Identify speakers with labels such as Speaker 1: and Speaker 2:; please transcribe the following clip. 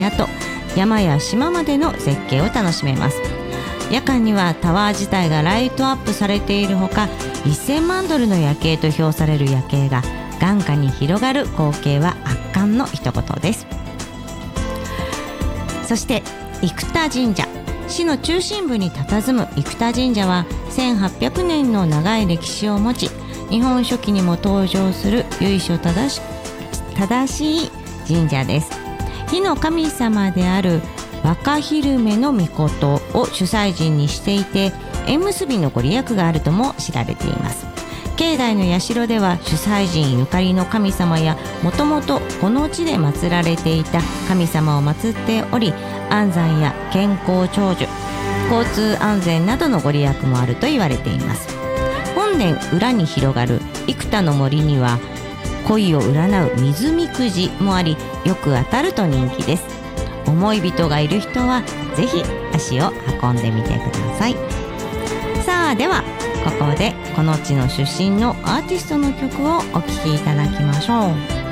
Speaker 1: と山や島までの絶景を楽しめます。夜間にはタワー自体がライトアップされているほか、1000万ドルの夜景と評される夜景が眼下に広がる光景は圧巻の一言です。そして生田神社、市の中心部に佇む生田神社は1800年の長い歴史を持ち、日本書紀にも登場する由緒正しい神社です。火の神様である若昼女の命を主催神にしていて、縁結びのご利益があるとも知られています。境内の社では主催神ゆかりの神様や、もともとこの地で祀られていた神様を祀っており、安産や健康長寿、交通安全などのご利益もあると言われています。本殿裏に広がる生田の森には恋を占う水みくじもあり、よく当たると人気です。思い人がいる人はぜひ足を運んでみてください。さあ、ではここでこの地の出身のアーティストの曲をお聴きいただきましょう。